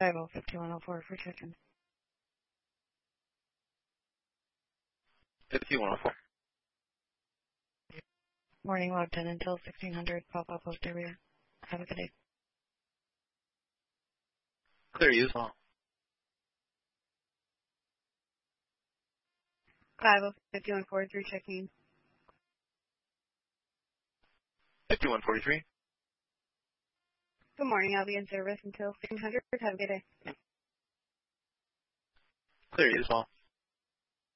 5104 for check-in. 5104. Morning log 10 until 1600, Papa Post area. Have a good day. Clear use all. 5143 checking. 5143. Good morning, I'll be in service until 1600. Have a good day. Clear use all.